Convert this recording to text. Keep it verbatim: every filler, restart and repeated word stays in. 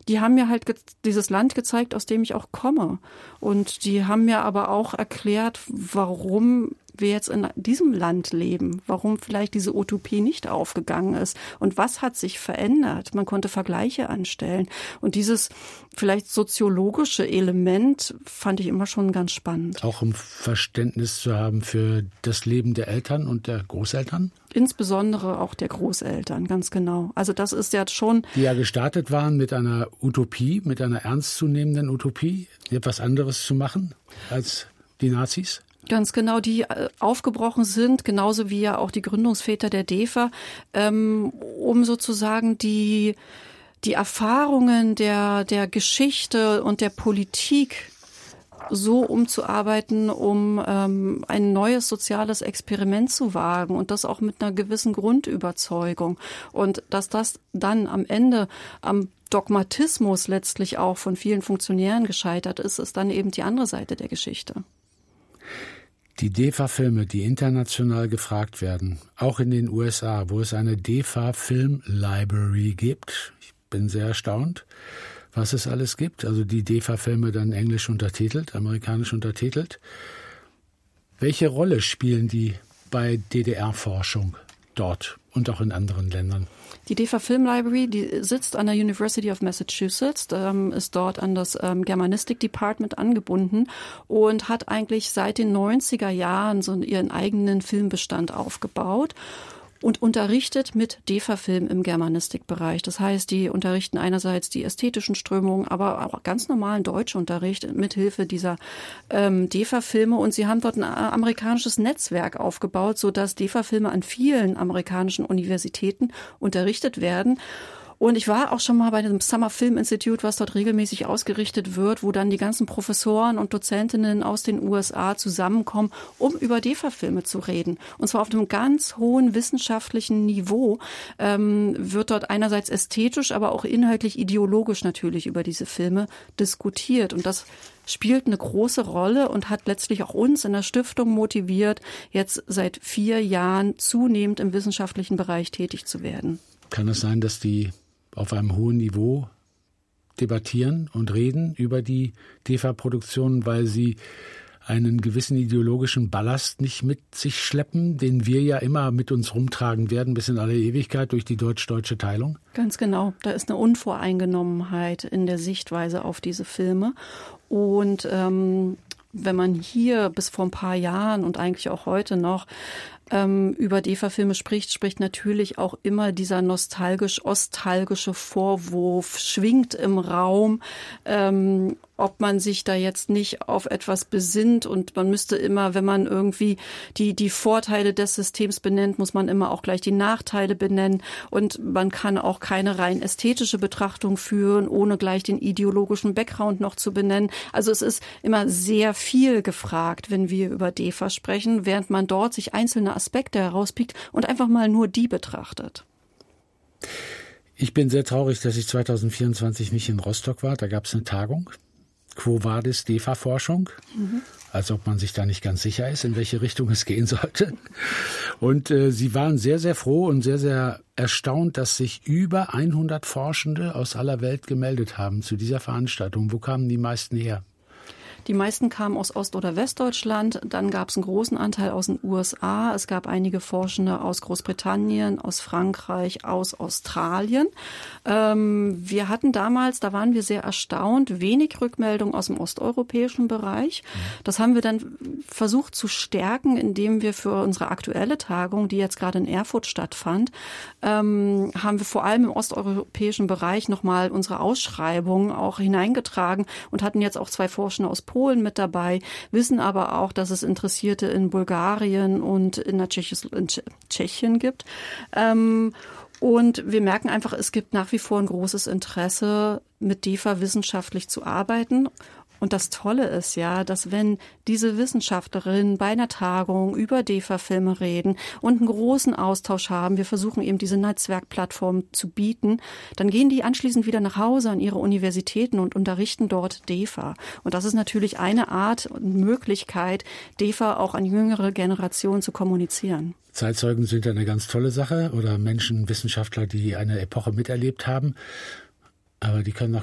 die haben mir halt ge- dieses Land gezeigt, aus dem ich auch komme. Und die haben mir aber auch erklärt, warum wir jetzt in diesem Land leben, warum vielleicht diese Utopie nicht aufgegangen ist und was hat sich verändert. Man konnte Vergleiche anstellen. Und dieses vielleicht soziologische Element fand ich immer schon ganz spannend. Auch um Verständnis zu haben für das Leben der Eltern und der Großeltern? Insbesondere auch der Großeltern, ganz genau. Also das ist ja schon... Die ja gestartet waren mit einer Utopie, mit einer ernstzunehmenden Utopie, etwas anderes zu machen als die Nazis? Ganz genau, die aufgebrochen sind, genauso wie ja auch die Gründungsväter der DEFA, ähm, um sozusagen die, die Erfahrungen der, der Geschichte und der Politik so umzuarbeiten, um ähm, ein neues soziales Experiment zu wagen und das auch mit einer gewissen Grundüberzeugung. Und dass das dann am Ende am Dogmatismus letztlich auch von vielen Funktionären gescheitert ist, ist dann eben die andere Seite der Geschichte. Die DEFA-Filme, die international gefragt werden, auch in den U S A, wo es eine DEFA-Film-Library gibt. Ich bin sehr erstaunt, was es alles gibt. Also die DEFA-Filme dann englisch untertitelt, amerikanisch untertitelt. Welche Rolle spielen die bei D D R-Forschung dort und auch in anderen Ländern? Die DEFA Film Library, die sitzt an der University of Massachusetts, ähm, ist dort an das ähm, Germanistik Department angebunden und hat eigentlich seit den neunziger Jahren so ihren eigenen Filmbestand aufgebaut und unterrichtet mit DEFA-Film im Germanistikbereich. Das heißt, die unterrichten einerseits die ästhetischen Strömungen, aber auch ganz normalen Deutschunterricht mithilfe dieser ähm, DEFA-Filme. Und sie haben dort ein amerikanisches Netzwerk aufgebaut, sodass DEFA-Filme an vielen amerikanischen Universitäten unterrichtet werden. Und ich war auch schon mal bei dem Summer Film Institute, was dort regelmäßig ausgerichtet wird, wo dann die ganzen Professoren und Dozentinnen aus den U S A zusammenkommen, um über DEFA-Filme zu reden. Und zwar auf einem ganz hohen wissenschaftlichen Niveau ähm, wird dort einerseits ästhetisch, aber auch inhaltlich ideologisch natürlich über diese Filme diskutiert. Und das spielt eine große Rolle und hat letztlich auch uns in der Stiftung motiviert, jetzt seit vier Jahren zunehmend im wissenschaftlichen Bereich tätig zu werden. Kann es sein, dass die auf einem hohen Niveau debattieren und reden über die DEFA-Produktionen, weil sie einen gewissen ideologischen Ballast nicht mit sich schleppen, den wir ja immer mit uns rumtragen werden bis in alle Ewigkeit durch die deutsch-deutsche Teilung? Ganz genau. Da ist eine Unvoreingenommenheit in der Sichtweise auf diese Filme. Und ähm, wenn man hier bis vor ein paar Jahren und eigentlich auch heute noch ähm, über DEFA-Filme spricht, spricht natürlich auch immer dieser nostalgisch-ostalgische Vorwurf, schwingt im Raum, ähm, ob man sich da jetzt nicht auf etwas besinnt und man müsste immer, wenn man irgendwie die die Vorteile des Systems benennt, muss man immer auch gleich die Nachteile benennen und man kann auch keine rein ästhetische Betrachtung führen, ohne gleich den ideologischen Background noch zu benennen. Also es ist immer sehr viel gefragt, wenn wir über DEFA sprechen, während man dort sich einzelne Aspekte herauspickt und einfach mal nur die betrachtet. Ich bin sehr traurig, dass ich zwanzig vierundzwanzig nicht in Rostock war. Da gab es eine Tagung. Quo Vadis DEFA-Forschung, mhm. als ob man sich da nicht ganz sicher ist, in welche Richtung es gehen sollte. Und äh, sie waren sehr, sehr froh und sehr, sehr erstaunt, dass sich über hundert Forschende aus aller Welt gemeldet haben zu dieser Veranstaltung. Wo kamen die meisten her? Die meisten kamen aus Ost- oder Westdeutschland. Dann gab es einen großen Anteil aus den U S A. Es gab einige Forschende aus Großbritannien, aus Frankreich, aus Australien. Ähm, wir hatten damals, da waren wir sehr erstaunt, wenig Rückmeldung aus dem osteuropäischen Bereich. Das haben wir dann versucht zu stärken, indem wir für unsere aktuelle Tagung, die jetzt gerade in Erfurt stattfand, ähm, haben wir vor allem im osteuropäischen Bereich nochmal unsere Ausschreibung auch hineingetragen und hatten jetzt auch zwei Forschende aus Polen mit dabei, wissen aber auch, dass es Interessierte in Bulgarien und in der Tschechis, in Tschechien gibt. Ähm, und wir merken einfach, es gibt nach wie vor ein großes Interesse, mit DEFA wissenschaftlich zu arbeiten. Und das Tolle ist ja, dass wenn diese Wissenschaftlerinnen bei einer Tagung über DEFA-Filme reden und einen großen Austausch haben, wir versuchen eben diese Netzwerkplattform zu bieten, dann gehen die anschließend wieder nach Hause an ihre Universitäten und unterrichten dort DEFA. Und das ist natürlich eine Art und Möglichkeit, DEFA auch an jüngere Generationen zu kommunizieren. Zeitzeugen sind ja eine ganz tolle Sache oder Menschen, Wissenschaftler, die eine Epoche miterlebt haben. Aber die können noch